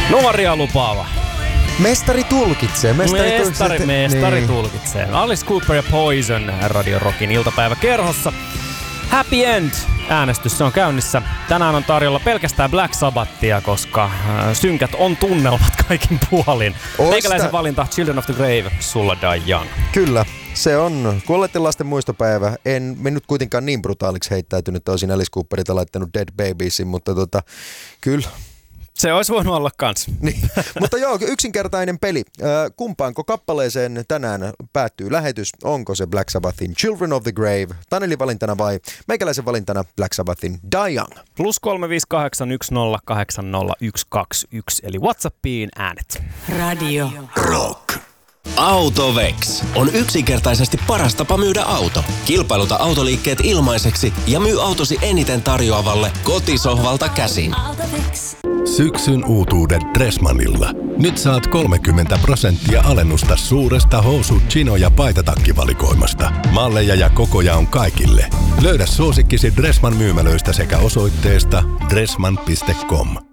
Nuoria lupaava. Mestari tulkitsee. Mestari tulkitsee. Alice Cooper ja Poison Radio Rockin iltapäiväkerhossa. Happy End -äänestys, se on käynnissä. Tänään on tarjolla pelkästään Black Sabbathia, koska synkät on tunnelmat kaikin puolin. Meikäläisen valinta Children of the Grave, sulla Die Young. Kyllä, se on kuolleiden lasten muistopäivä. En mennyt kuitenkaan niin brutaaliksi heittäytynyt, että olisin Alice Cooperilta laittanut Dead Babiesin, mutta kyllä. Se olisi voinut olla kans. Niin. Mutta joo, yksinkertainen peli. Kumpaanko kappaleeseen tänään päättyy lähetys? Onko se Black Sabbathin Children of the Grave Tanelin valintana vai meikäläisen valintana Black Sabbathin Die Young? +358108021 eli WhatsAppiin äänet. Radio Rock. Autovex on yksinkertaisesti paras tapa myydä auto. Kilpailuta autoliikkeet ilmaiseksi ja myy autosi eniten tarjoavalle kotisohvalta käsin. Syksyn uutuudet Dressmanilla. Nyt saat 30% alennusta suuresta housu-, chino- ja paitatakkivalikoimasta. Malleja ja kokoja on kaikille. Löydä suosikkisi Dressman myymälöistä sekä osoitteesta dressman.com.